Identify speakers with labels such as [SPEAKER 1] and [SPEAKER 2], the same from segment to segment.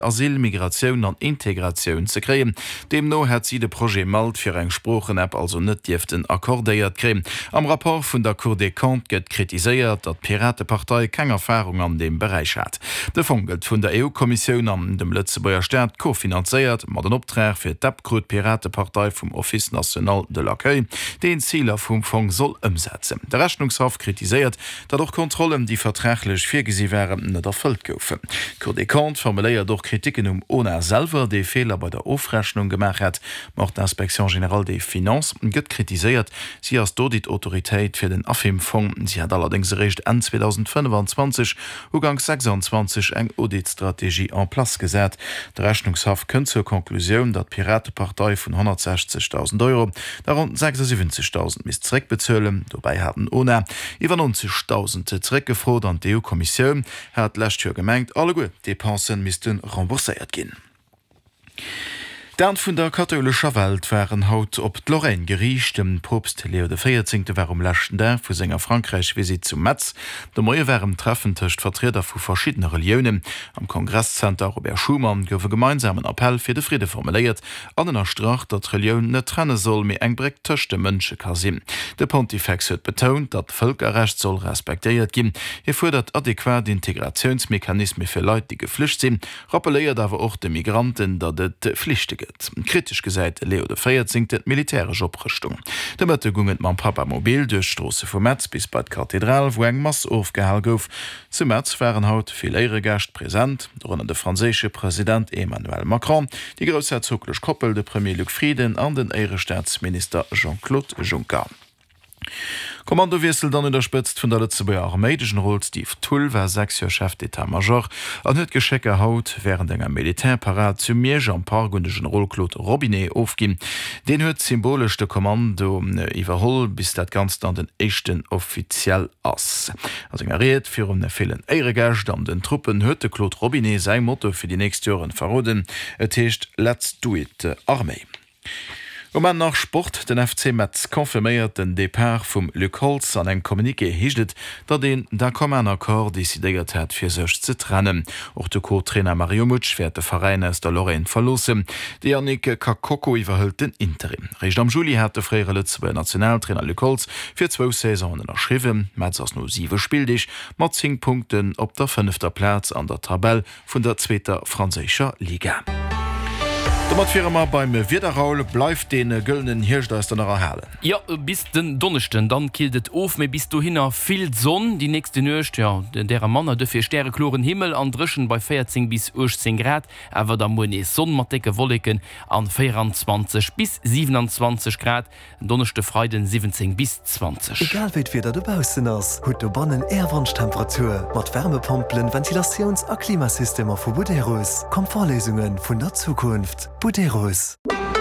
[SPEAKER 1] Asyl, Migration an Integration zu kreen. Demno hat sie de Projekt Malt für eng Sprachen-App also net jeften akkordéiert kreen. Am Rapport vun der Cour des Comptes gëtt kritisiert, dat Piratepartei keine Erfahrung an dem Bereich hat. De Fonds gëtt vun der EU-Kommission an dem Lützeburger Staat kofinanziert, mat den Optrag fir d'Appgrut Piratepartei vom Office National de l'Accueil, den Zieler vum Fonds soll umsetzen. Der Rechnungshof kritisiert, dat auch Kontrollen, die vertraglich virgesi wären, net erfüllt goufen. Cour des Comptes formuléiert doch Kritiken ONA selber, de Fehler bei der Aufrechnung gemacht hat, macht l'Inspection Générale des Finances gëtt kritisiert, sie as dodit Autorität fir den AFIM-Fonds. Sie hat allerdings recht an 2025 Ugang 26 eng Auditstrategie en place gesät. Der Rechnungshof kënnt zur Konklusion, dat Piratepartei vun 160.000 €, darunter 76.000 mis Zreck bezölen. Dabei haben ONA iwwer 90.000 zurückgefrot an die EU-Kommission hat lächtür gemengt, alle gut Depensen missten remboursiert gin. Dern vun der katholischer Welt waren haut op d'Lorraine gericht. Dem Propst Leo XIV. War lächten der vu senger Frankreich Visit zu Metz. De Moie wärem Treffen töcht Vertreter vu verschiedene Religionen. Am Kongresscenter Robert Schumann goufe gemeinsamen Appell fir de Friede formuliert, an den Erstrach, dat Religion net trenne soll méi engbreck töchte Mënsche kasinn. De Pontifex huet betont, dat Völkerrecht soll respektéiert gin. Fordert adäquat Integrationsmechanisme fir Leute, die geflücht sind, rappeléiert awer och de Migranten, dat et Pflichte gibt. Kritisch gesagt, Leo XIV. Et militärisch Oprüstung. De Mëtte gunget man Papamobil durch Strasse vu Metz bis Bad Kathedral, wo eng Mass aufgehalt gouf. Zu Metz waren haut viel Ehregäste präsent, darunter der französische Präsident Emmanuel Macron, die großherzogliche Koppel de Premier Luc Frieden an den Ehrestaatsminister Jean-Claude Juncker. Kommandowiesel dann unterspitzt vun der Lützeburger armeedischen Roll Steve Tull war 6 Jahre Chef d'État-Major an huet Geschecke haut während enger Militärparat zu mir Jean-Pargundischen Rollclot Robinet aufgin. Den huet symbolisch de Kommando iwwerholl bis dat ganz an den echten offiziell ass. Als engeriert fir vielen Ehregächt an den Truppen huet de Claude Robinet sei Motto fir die nächsten Jahren verroden, et heescht Let's do it Armee. Man nach Sport den FC Metz konfirmiert den Depart vum Luc Holz an eng Kommuniké hiechtet, dat den der Kommanakkord desideiert hat fir sech ze trennen. Och de Co-Trainer Mario Mutsch fährt de Verein aus der Lorraine verlosen. De Annike Kakoko iwwerhëlt den Interim. Recht am Juli hat de frére Lützeburger Nationaltrainer Luc Holz fir 2 Saisonen erschriven, Metz ass no 7 spieldig, mat 10 Punkten op der 5. Platz an der Tabelle vun der 2. franzésischer Liga. mat Firma beim Wiederraul bleif den gëllenen Hirschdeister erhalen.
[SPEAKER 2] Ja, bis den Donnerchten, dann kildet of me bis du hinner viel Sonn, die nächste Nöcht, ja, der Manner defir Sterre kloren Himmel an Drschen bei 14 bis 18 Grad, awer der Mone Sonnmatdecke Wolken an 24 bis 27 Grad, Donnerchte Freiden 17 bis 20.
[SPEAKER 3] Egal weit wieder du bausen ass, hut du bannen Erwandtemperatur, mat Wärmepumpen, Ventilations- a Klimasystemer vu Buderus, Komfortlesungen vun der Zukunft. Buderus.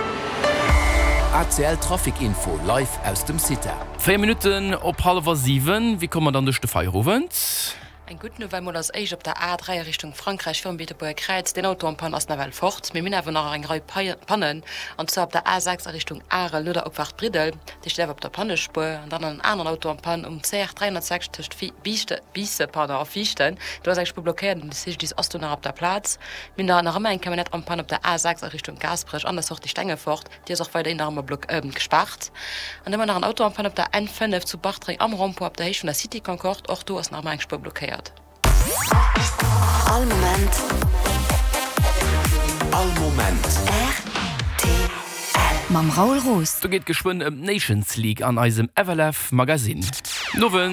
[SPEAKER 4] ACL Traffic-Info live aus dem City.
[SPEAKER 2] 4 Minuten op 6:30, wie kommen wir dann durch den Feierabend?
[SPEAKER 5] Ein gut November das Eich op der A3 Richtung Frankreich für Beteburger Kreiz, den Auto am Pan aus Navel fort. Wir haben noch ein Reihe Pannen, und zwar auf der A6 Richtung Aare, Lüder, Obwacht, Bridel. Die steht auf der Pannenspur, und dann ein anderer Auto am Pan CR 360 Biese, auf Fichten. Du hast eigentlich blockiert, und das ist Ost und auf der Platz. Wir haben noch immer ein Kabinett am Pan auf der A6 Richtung Gasbrich, anders auch die Stange fort. Die ist auch weiter in der Block gespart. Und dann haben wir noch ein Auto am Pan auf der N5 zu Bachtring am Rompo, auf der Heisch von der City Concord, auch du hast noch mal eine Spur blockiert.
[SPEAKER 6] All Moment RTL Mam Raul Roos.
[SPEAKER 2] Du geht geschwind Nations League an eisem Everlef Magazin. Nowen